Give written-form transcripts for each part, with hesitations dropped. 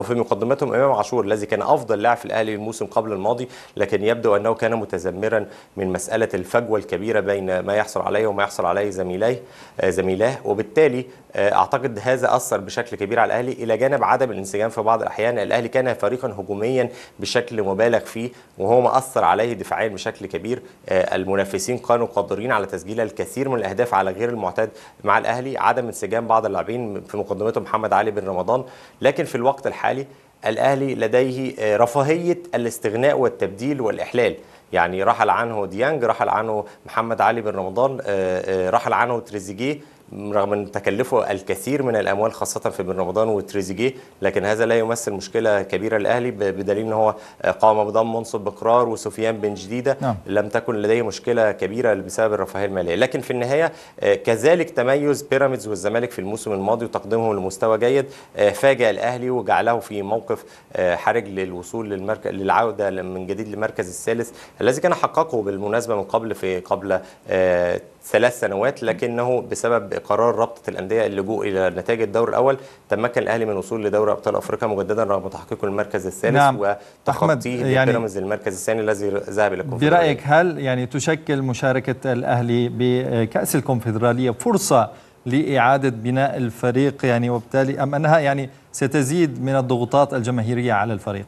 وفي مقدمتهم إمام عاشور الذي كان أفضل لاعب في الأهلي الموسم قبل الماضي، لكن يبدو أنه كان متذمرا من مسألة الفجوة الكبيرة بين ما يحصل عليه وما يحصل عليه زميلاه، وبالتالي أعتقد هذا أثر بشكل كبير على الأهلي، إلى جانب عدم الانسجام في بعض الأحيان. الأهلي كان فريقا هجوميا بشكل مبالغ فيه، وهو ما أثر عليه دفاعيا بشكل كبير. المنافسين كانوا قادرين على تسجيل الكثير من الأهداف على غير المعتاد مع الأهلي، عدم انسجام بعض اللاعبين في مقدمتهم محمد علي بن رمضان. لكن في الوقت الحالي الأهلي لديه رفاهية الاستغناء والتبديل والإحلال، يعني رحل عنه ديانج، رحل عنه محمد علي بن رمضان، رحل عنه تريزيجيه رغم ان تكلفه الكثير من الاموال خاصه في بن رمضان وتريزيجيه، لكن هذا لا يمثل مشكله كبيره للاهلي بدليل ان هو قام بضم منصب بقرار وسفيان بن جديده. نعم. لم تكن لديه مشكله كبيره بسبب الرفاهيه الماليه، لكن في النهايه كذلك تميز بيراميدز والزمالك في الموسم الماضي وتقديمهم لمستوى جيد فاجأ الاهلي وجعله في موقف حرج للوصول للعوده من جديد للمركز الثالث الذي كان حققه بالمناسبه من قبل 3 سنوات، لكنه بسبب قرار رابطه الانديه اللجوء الى نتائج الدور الاول تمكن الاهلي من الوصول لدوري ابطال افريقيا مجددا رغم تحقيقه المركز الثالث. نعم. وتخطيه بيراميدز للمركز الثاني الذي ذهب الى الكونفدراليه. برايك هل تشكل مشاركه الاهلي بكاس الكونفدراليه فرصه لاعاده بناء الفريق وبالتالي ام انها ستزيد من الضغوطات الجماهيريه على الفريق؟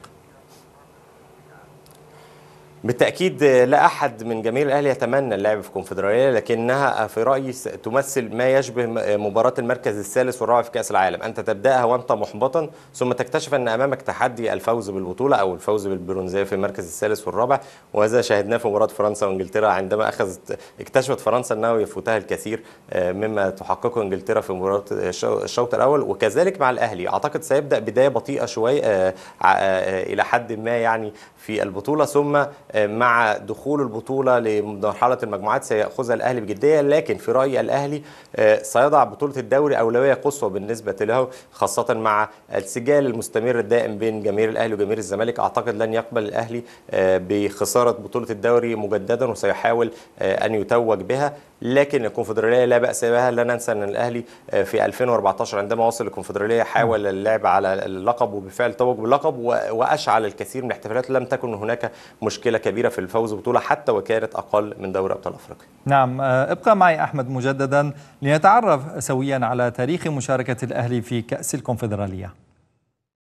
بالتأكيد لا أحد من جماهير الأهلي يتمنى اللعب في كونفدرالية، لكنها في رأيي تمثل ما يشبه مباراة المركز الثالث والرابع في كأس العالم. أنت تبدأها وأنت محبطا ثم تكتشف أن أمامك تحدي الفوز بالبطولة أو الفوز بالبرونزية في المركز الثالث والرابع، وهذا شاهدناه في مباراة فرنسا وإنجلترا عندما اكتشفت فرنسا أنه يفوتها الكثير مما تحققه إنجلترا في مباراة الشوط الأول. وكذلك مع الأهلي أعتقد سيبدأ بداية بطيئة شوي إلى حد ما في البطولة، ثم مع دخول البطولة لمرحلة المجموعات سيأخذها الأهلي بجدية. لكن في رأيي الأهلي سيضع بطولة الدوري أولوية قصوى بالنسبة له، خاصة مع السجال المستمر الدائم بين جماهير الأهلي وجماهير الزمالك. أعتقد لن يقبل الأهلي بخسارة بطولة الدوري مجددا وسيحاول أن يتوج بها، لكن الكونفدرالية لا بأس بها. لا ننسى أن الأهلي في 2014 عندما وصل الكونفدرالية حاول اللعب على اللقب وبالفعل توج باللقب وأشعل الكثير من الاحتفالات. لم تكن هناك مشكلة كبيرة في الفوز ببطولة حتى وكانت أقل من دوري أبطال أفريقيا. نعم، ابقى معي أحمد مجددا لنتعرف سويا على تاريخ مشاركة الأهلي في كأس الكونفدرالية.